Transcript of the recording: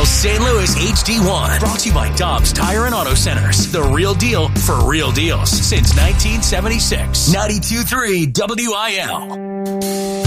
WIL St. Louis HD1. Brought to you by Dobbs Tire and Auto Centers. The real deal for real deals since 1976. 92.3 WIL.